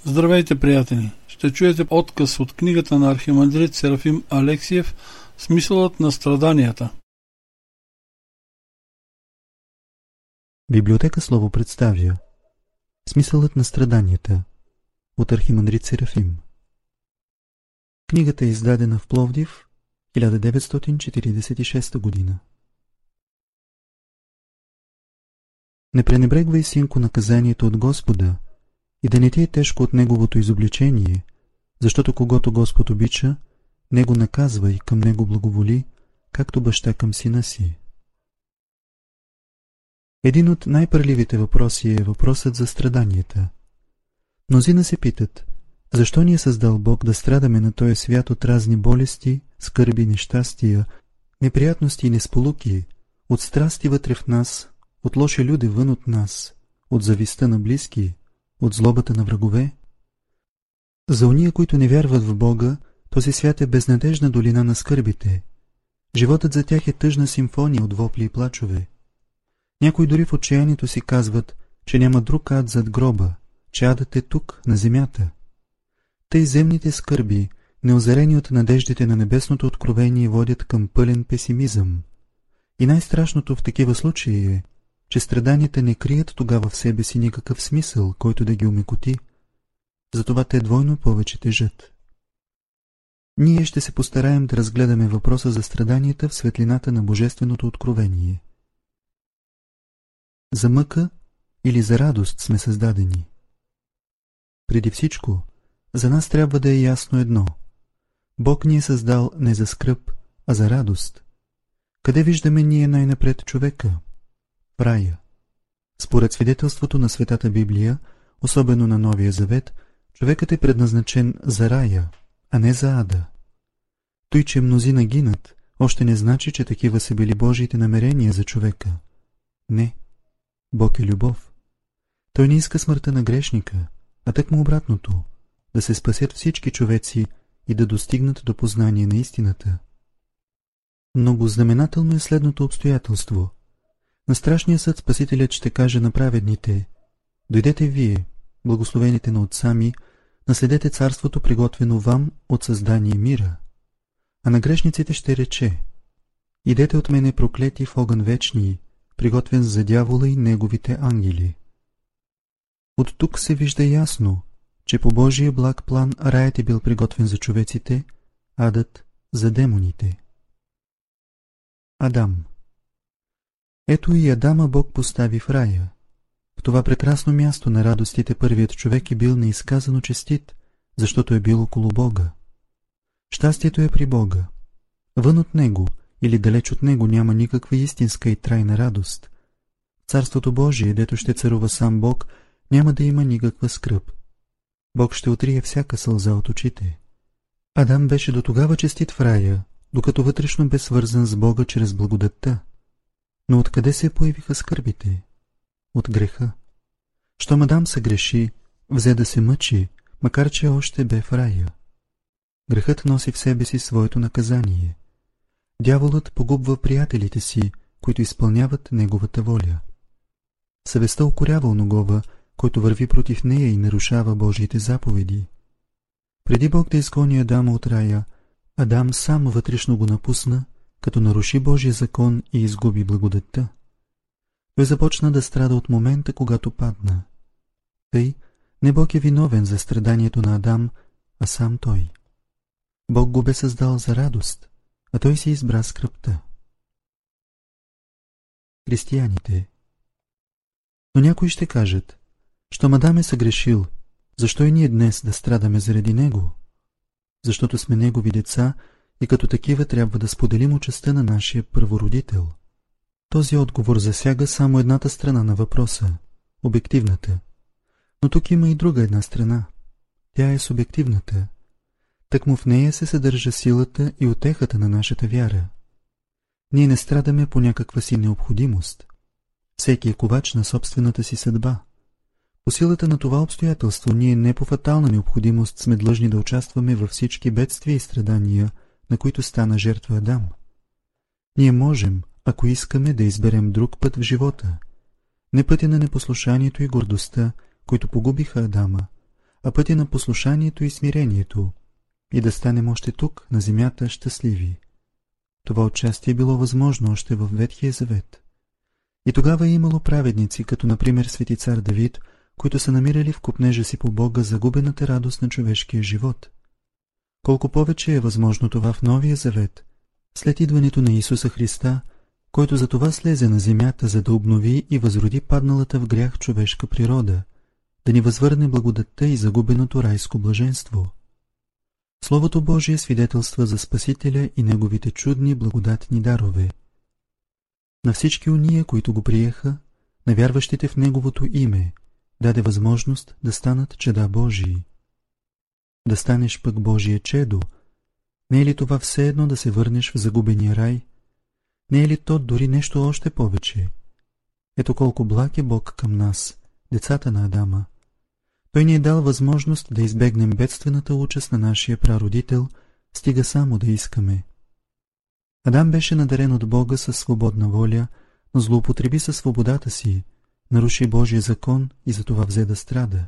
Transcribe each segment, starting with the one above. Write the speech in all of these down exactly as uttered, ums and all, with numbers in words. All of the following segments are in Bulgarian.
Здравейте, приятели! Ще чуете откъс от книгата на архимандрит Серафим Алексиев "Смисълът на страданията". Библиотека Слово представя "Смисълът на страданията" от архимандрит Серафим. Книгата е издадена в Пловдив хиляда деветстотин четиридесет и шеста година. Не пренебрегвай, синко, наказанието от Господа и да не ти е тежко от Неговото изобличение, защото когато Господ обича, Него наказва и към Него благоволи, както баща към сина си. Един от най-парливите въпроси е въпросът за страданията. Мнозина се питат, защо ни е създал Бог да страдаме на този свят от разни болести, скърби, нещастия, неприятности и несполуки, от страсти вътре в нас, от лоши люди вън от нас, от завистта на близки, от злобата на врагове? За ония, които не вярват в Бога, този свят е безнадежна долина на скърбите. Животът за тях е тъжна симфония от вопли и плачове. Някои дори в отчаянието си казват, че няма друг ад зад гроба, че адът е тук, на земята. Тъй земните скърби, неозарени от надеждите на небесното откровение, водят към пълен песимизъм. И най-страшното в такива случаи е, че страданията не крият тогава в себе си никакъв смисъл, който да ги омекоти. Затова те двойно повече тежат. Ние ще се постараем да разгледаме въпроса за страданията в светлината на Божественото откровение. За мъка или за радост сме създадени? Преди всичко, за нас трябва да е ясно едно. Бог ни е създал не за скръб, а за радост. Къде виждаме ние най-напред човека? В рая. Според свидетелството на Светата Библия, особено на Новия Завет, човекът е предназначен за рая, а не за ада. Той, че мнозина гинат, още не значи, че такива са били Божиите намерения за човека. Не. Бог е любов. Той не иска смъртта на грешника, а тъкмо обратното, да се спасят всички човеци и да достигнат до познание на истината. Много знаменателно е следното обстоятелство. На страшния съд Спасителят ще каже на праведните: дойдете вие, благословените на отца ми, наследете царството, приготвено вам от създание мира. А на грешниците ще рече: идете от мене, проклети, в огън вечни, приготвен за дявола и неговите ангели. От тук се вижда ясно, че по Божия благ план раят е бил приготвен за човеците, адът за демоните. Адам. Ето и Адама Бог постави в рая. В това прекрасно място на радостите първият човек е бил неизказано честит, защото е бил около Бога. Щастието е при Бога. Вън от Него или далеч от Него няма никаква истинска и трайна радост. В Царството Божие, дето ще царува сам Бог, няма да има никаква скръб. Бог ще отрие всяка сълза от очите. Адам беше до тогава честит в рая, докато вътрешно бе свързан с Бога чрез благодатта. Но откъде се появиха скърбите? От греха. Щом Адам се греши, взе да се мъчи, макар че още бе в рая. Грехът носи в себе си своето наказание. Дяволът погубва приятелите си, които изпълняват неговата воля. Съвестта укорява оногова, който върви против нея и нарушава Божиите заповеди. Преди Бог да изгони Адама от рая, Адам сам вътрешно го напусна, като наруши Божия закон и изгуби благодатта. Той започна да страда от момента, когато падна. Тъй, не Бог е виновен за страданието на Адам, а сам той. Бог го бе създал за радост, а той си избра скръбта. Християните. Но някои ще кажат: щом Адам е съгрешил, защо и ние днес да страдаме заради него? Защото сме негови деца и като такива трябва да споделим участта на нашия първородител. Този отговор засяга само едната страна на въпроса – обективната. Но тук има и друга една страна. Тя е субективната. Тъкмо в нея се съдържа силата и утехата на нашата вяра. Ние не страдаме по някаква си необходимост. Всеки е ковач на собствената си съдба. По силата на това обстоятелство ние не по фатална необходимост сме длъжни да участваме във всички бедствия и страдания, на които стана жертва Адам. Ние можем, ако искаме, да изберем друг път в живота. Не пътя на непослушанието и гордостта, които погубиха Адама, а пътя на послушанието и смирението, и да станем още тук, на земята, щастливи. Това отчасти е било възможно още в Ветхия завет. И тогава е имало праведници, като например свети цар Давид, които са намирали в копнежа си по Бога загубената радост на човешкия живот. Колко повече е възможно това в Новия завет, след идването на Исуса Христа, който за това слезе на земята, за да обнови и възроди падналата в грях човешка природа, да ни възвърне благодатта и загубеното райско блаженство. Словото Божие свидетелства за Спасителя и Неговите чудни благодатни дарове. На всички уния, които го приеха, на вярващите в Неговото име, даде възможност да станат чеда Божии. Да станеш пък Божие чедо, не е ли това все едно да се върнеш в загубения рай? Не е ли то дори нещо още повече? Ето колко благ е Бог към нас, децата на Адама. Той ни е дал възможност да избегнем бедствената участ на нашия прародител, стига само да искаме. Адам беше надарен от Бога със свободна воля, но злоупотреби със свободата си, наруши Божия закон и затова взе да страда.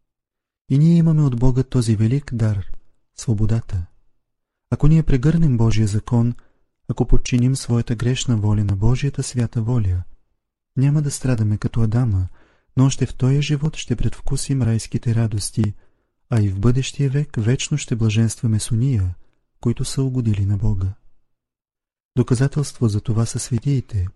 И ние имаме от Бога този велик дар – свободата. Ако ние прегърнем Божия закон, ако подчиним своята грешна воля на Божията свята воля, няма да страдаме като Адама, но още в този живот ще предвкусим райските радости, а и в бъдещия век вечно ще блаженстваме с уния, които са угодили на Бога. Доказателство за това са светиите.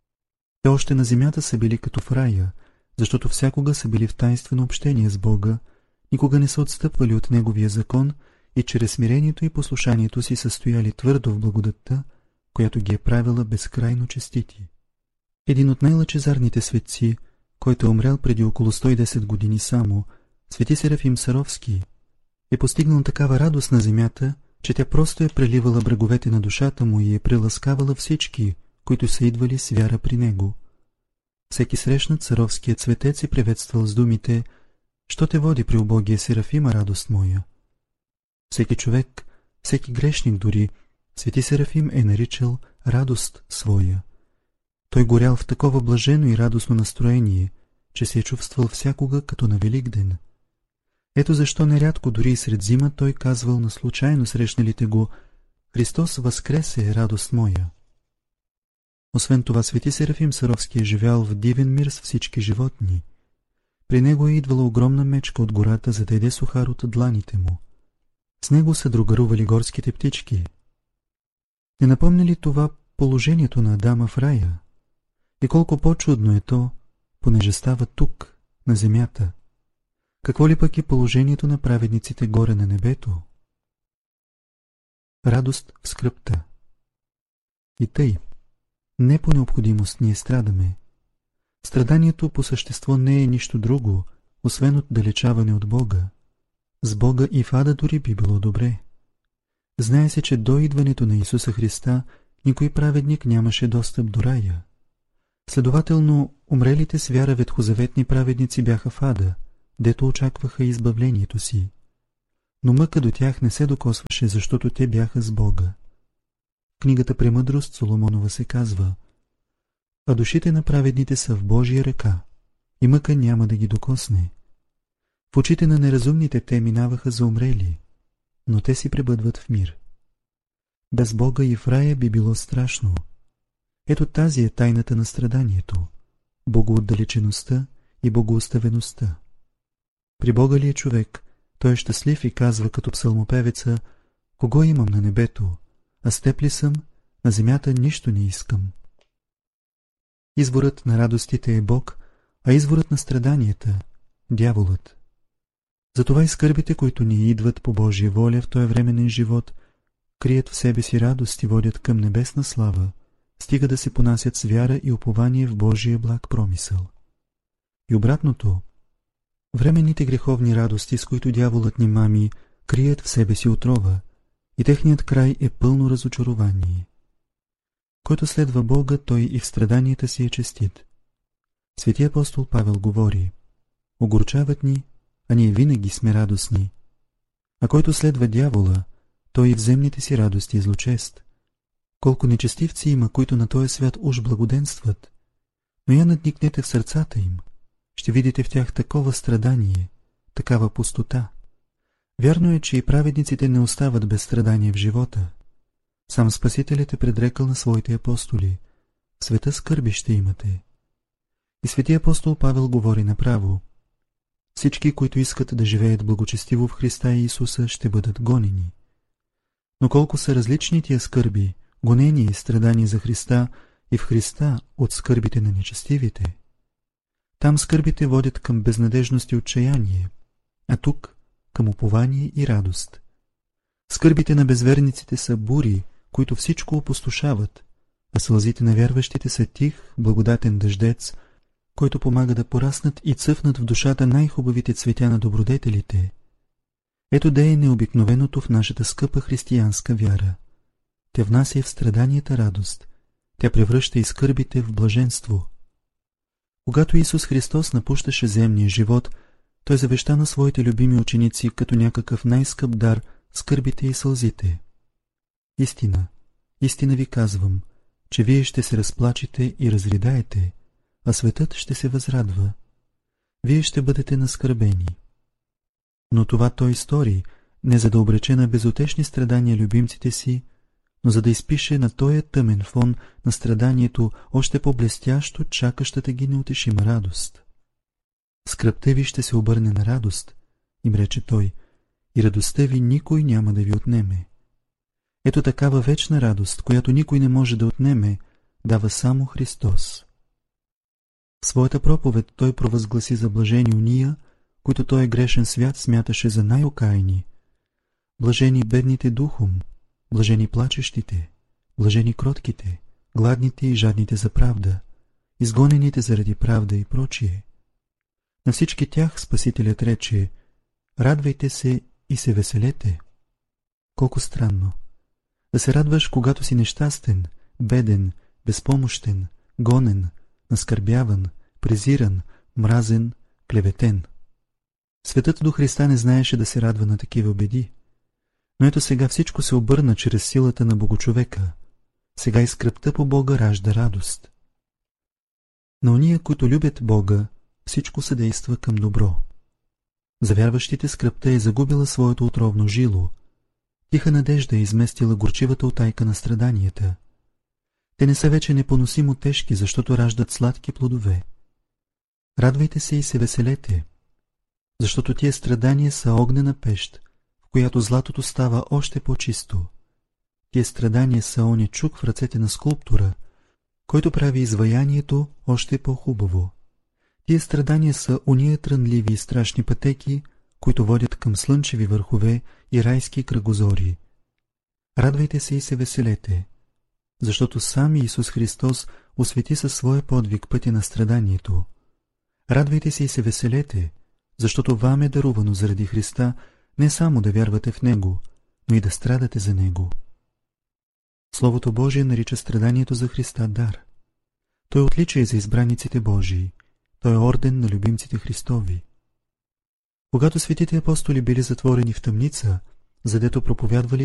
Те още на земята са били като в рая, защото всякога са били в таинствено общение с Бога, никога не са отстъпвали от Неговия закон и чрез смирението и послушанието си са стояли твърдо в благодатта, която ги е правила безкрайно честити. Един от най-лъчезарните светци, който е умрял преди около сто и десет години само, свети Серафим Саровски, е постигнал такава радост на земята, че тя просто е преливала бреговете на душата му и е преласкавала всички, които са идвали с вяра при него. Всеки срещнат Саровският светец е приветствал с думите: «Що те води при убогия Серафима, радост моя?» Всеки човек, всеки грешник дори, свети Серафим е наричал радост своя. Той горял в такова блажено и радостно настроение, че се е чувствал всякога като на Велик ден. Ето защо нерядко дори и сред зима той казвал на случайно срещналите го: «Христос възкресе, радост моя!» Освен това, свети Серафим Саровски е живял в дивен мир с всички животни. При него е идвала огромна мечка от гората, за да яде сухар от дланите му. С него са другарували горските птички. Не напомня ли това положението на Адама в рая? И колко по-чудно е то, понеже става тук, на земята. Какво ли пък е положението на праведниците горе на небето? Радост в скръбта. И тъй, не по необходимост ние страдаме. Страданието по същество не е нищо друго, освен отдалечаване от Бога. С Бога и в ада дори би било добре. Знае се, че до идването на Исуса Христа никой праведник нямаше достъп до рая. Следователно, умрелите с вяра ветхозаветни праведници бяха в ада, дето очакваха избавлението си. Но мъка до тях не се докосваше, защото те бяха с Бога. В книгата Премъдрост Соломонова се казва: «А душите на праведните са в Божия ръка, и мъка няма да ги докосне». В очите на неразумните те минаваха за умрели, но те си пребъдват в мир. Без Бога и в рая би било страшно. Ето тази е тайната на страданието – богоотдалечеността и богооставеността. При Бога ли е човек, той е щастлив и казва като псалмопевеца: «Кого имам на небето, а с теб ли съм, на земята нищо не искам». Изворът на радостите е Бог, а изворът на страданията – дяволът. Затова и скърбите, които ни идват по Божия воля в този временен живот, крият в себе си радост и водят към небесна слава, стига да се понасят с вяра и упование в Божия благ промисъл. И обратното, временните греховни радости, с които дяволът ни мами, крият в себе си отрова, и техният край е пълно разочарование. Който следва Бога, той и в страданията си е честит. Свети апостол Павел говори: «Огорчават ни, а ние винаги сме радостни. А който следва дявола, той и в земните си радости е злочест. Колко нечестивци има, които на този свят уж благоденстват, но я надникнете в сърцата им, ще видите в тях такова страдание, такава пустота. Вярно е, че и праведниците не остават без страдания в живота. Сам Спасителят е предрекал на своите апостоли: в света скърби ще имате. И свети апостол Павел говори направо: всички, които искат да живеят благочестиво в Христа и Исуса, ще бъдат гонени. Но колко са различни тия скърби, гонения и страдания за Христа и в Христа от скърбите на нечестивите. Там скърбите водят към безнадежност и отчаяние, а тук към упование и радост. Скърбите на безверниците са бури, които всичко опустошават, а сълзите на вярващите са тих, благодатен дъждец, който помага да пораснат и цъфнат в душата най-хубавите цветя на добродетелите. Ето де е необикновеното в нашата скъпа християнска вяра. Тя внася в страданията радост, тя превръща и скърбите в блаженство. Когато Исус Христос напущаше земния живот, Той завеща на своите любими ученици като някакъв най-скъп дар скърбите и сълзите. Истина, истина ви казвам, че вие ще се разплачете и разридаете, а светът ще се възрадва. Вие ще бъдете наскърбени. Но това Той стори, не за да обрече на безутешни страдания любимците си, но за да изпише на този тъмен фон на страданието още по-блестящо чакащата ги неутешима радост. Скръбта ви ще се обърне на радост, им рече Той, и радостта ви никой няма да ви отнеме. Ето такава вечна радост, която никой не може да отнеме, дава само Христос. В своята проповед Той провъзгласи за блажени уния, които Той грешен свят смяташе за най-окаяни. Блажени бедните духом, блажени плачещите, блажени кротките, гладните и жадните за правда, изгонените заради правда и прочие. На всички тях Спасителят рече: радвайте се и се веселете. Колко странно! Да се радваш, когато си нещастен, беден, безпомощен, гонен, наскърбяван, презиран, мразен, клеветен. Светът до Христа не знаеше да се радва на такива беди. Но ето сега всичко се обърна чрез силата на Богочовека. Сега и скръбта по Бога ражда радост. На ония, които любят Бога, всичко съдейства към добро. За вярващите скръбта е загубила своето отровно жило. Тиха надежда е изместила горчивата утайка на страданията. Те не са вече непоносимо тежки, защото раждат сладки плодове. Радвайте се и се веселете, защото тия страдания са огнена пещ, в която златото става още по-чисто. Тия страдания са оня чук в ръцете на скулптора, който прави изваянието още по-хубаво. Тия страдания са ония трънливи и страшни пътеки, които водят към слънчеви върхове и райски кръгозори. Радвайте се и се веселете, защото сам Исус Христос освети със своя подвиг пътя на страданието. Радвайте се и се веселете, защото вам е дарувано заради Христа не само да вярвате в Него, но и да страдате за Него. Словото Божие нарича страданието за Христа дар. Той отличие за избраниците Божии. Той е орден на любимците Христови. Когато светите апостоли били затворени в тъмница, задето проповядвали